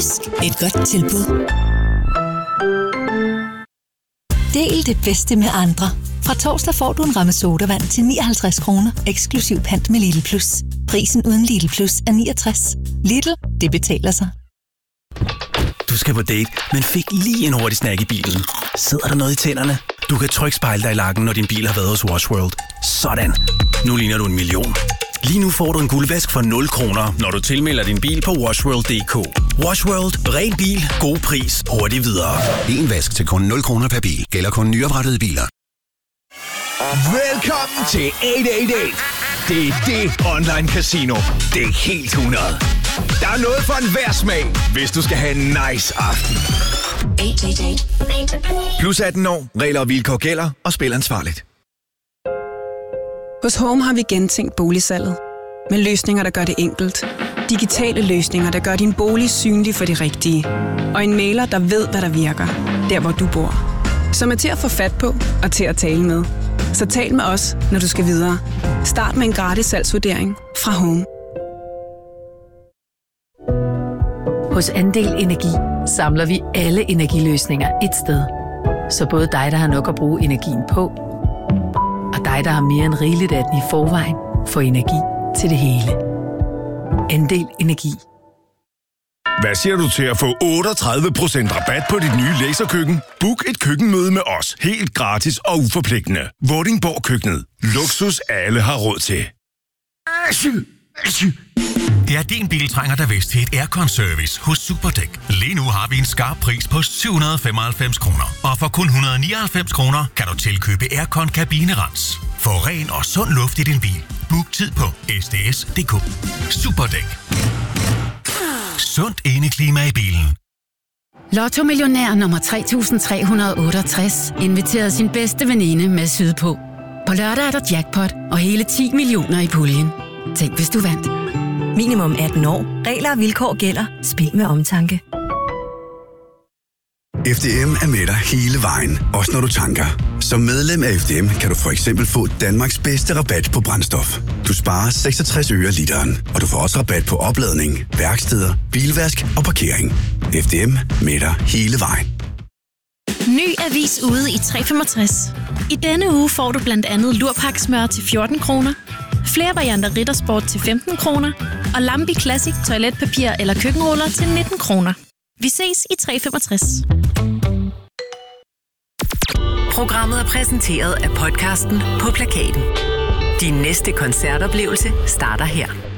Jysk. Et godt tilbud. Del det bedste med andre. Fra torsdag får du en ramme sodavand til 59 kroner, eksklusiv pant med Lidl Plus. Prisen uden Lidl Plus er 69. Lidl, det betaler sig. Du skal på date, men fik lige en hurtig snack i bilen. Sidder der noget i tænderne? Du kan trygt spejle dig i lakken, når din bil har været hos Wash World. Sådan. Nu ligner du en million. Lige nu får du en guldvask for 0 kroner, når du tilmelder din bil på washworld.dk. Wash World. Ren bil. God pris. Hurtigt videre. En vask til kun 0 kroner per bil. Gælder kun nyoprettede biler. Velkommen til 888. Det er det online casino. Det er helt 100. Der er noget for enhver smag, hvis du skal have en nice aften. 888. Plus 18 år. Regler og vilkår gælder, og spil ansvarligt. Hos Home har vi gentænkt boligsalget. Med løsninger, der gør det enkelt. Digitale løsninger, der gør din bolig synlig for de rigtige. Og en mailer, der ved, hvad der virker. Der, hvor du bor. Som er til at få fat på og til at tale med. Så tal med os, når du skal videre. Start med en gratis salgsvurdering fra Home. Hos Andel Energi samler vi alle energiløsninger ét sted. Så både dig, der har nok at bruge energien på, og dig, der har mere end rigeligt af den i forvejen, får energi til det hele. Andel Energi. Hvad siger du til at få 38% rabat på dit nye laserkøkken? Book et køkkenmøde med os. Helt gratis og uforpligtende. Vordingborg Køkkenet. Luksus alle har råd til. Det er din bil trænger der vist til et aircon-service hos Superdæk. Lige nu har vi en skarp pris på 795 kroner. Og for kun 199 kroner kan du tilkøbe aircon kabinerens. Få ren og sund luft i din bil. Book tid på sds.dk. Superdæk. Sundt indeklima i bilen. Lotto-millionær nummer 3368 inviterede sin bedste veninde med sydpå. På lørdag er der jackpot og hele 10 millioner i puljen. Tænk, hvis du vandt. Minimum 18 år. Regler og vilkår gælder. Spil med omtanke. FDM er med dig hele vejen, også når du tanker. Som medlem af FDM kan du for eksempel få Danmarks bedste rabat på brændstof. Du sparer 66 øre literen, og du får også rabat på opladning, værksteder, bilvask og parkering. FDM med dig hele vejen. Ny avis ude i 365. I denne uge får du blandt andet lurpaksmør til 14 kroner, flere varianter Rittersport til 15 kroner, og Lambi Classic toiletpapir eller køkkenruller til 19 kroner. Vi ses i 365. Programmet er præsenteret af podcasten På Plakaten. Din næste koncertoplevelse starter her.